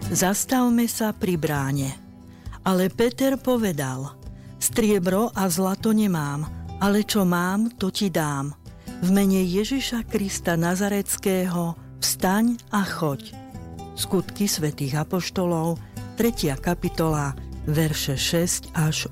Zastavme sa pri bráne. Ale Peter povedal: striebro a zlato nemám, ale čo mám, to ti dám. V mene Ježiša Krista Nazareckého vstaň a choď. Skutky svätých apoštolov, 3. kapitola, verše 6 až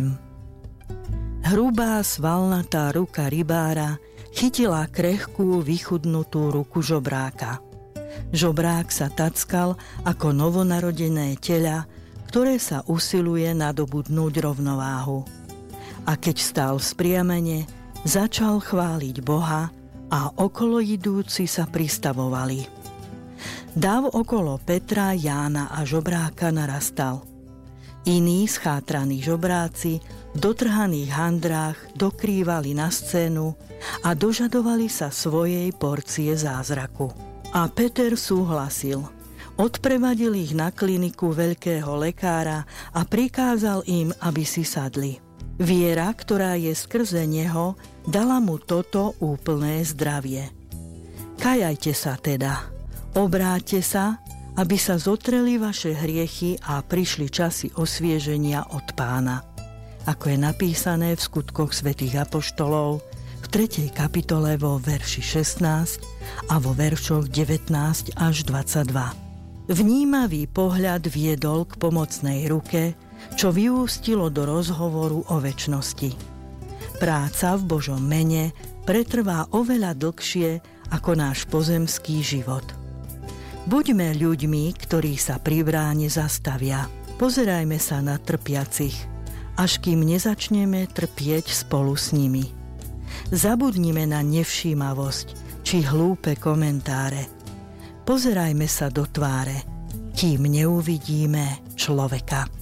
8. Hrubá svalnatá ruka rybára chytila krehkú, vychudnutú ruku žobráka. Žobrák sa tackal ako novonarodené teľa, ktoré sa usiluje nadobudnúť rovnováhu. A keď stál spriamene, začal chváliť Boha a okolo idúci sa pristavovali. Dav okolo Petra, Jána a žobráka narastal. Iní schátraní žobráci v dotrhaných handrách dokrývali na scénu a dožadovali sa svojej porcie zázraku. A Peter súhlasil. Odprevadil ich na kliniku veľkého lekára a prikázal im, aby si sadli. Viera, ktorá je skrze neho, dala mu toto úplné zdravie. Kajajte sa teda, obráťte sa, aby sa zotreli vaše hriechy a prišli časy osvieženia od Pána. Ako je napísané v Skutkoch svätých apoštolov v 3. kapitole vo verši 16 a vo veršoch 19 až 22. Vnímavý pohľad viedol k pomocnej ruke, čo vyústilo do rozhovoru o večnosti. Práca v Božom mene pretrvá oveľa dlhšie ako náš pozemský život. Buďme ľuďmi, ktorí sa pri bráne zastavia. Pozerajme sa na trpiacich, až kým nezačneme trpieť spolu s nimi. Zabudnime na nevšímavosť či hlúpe komentáre. Pozerajme sa do tváre, kým neuvidíme človeka.